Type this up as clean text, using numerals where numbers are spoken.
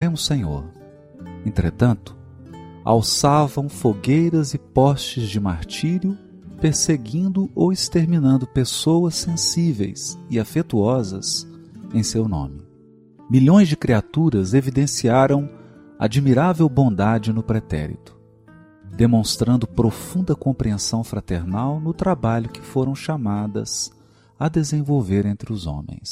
Supremo Senhor. Entretanto, alçavam fogueiras e postes de martírio, perseguindo ou exterminando pessoas sensíveis e afetuosas em seu nome. Milhões de criaturas evidenciaram admirável bondade no pretérito, demonstrando profunda compreensão fraternal no trabalho que foram chamadas a desenvolver entre os homens.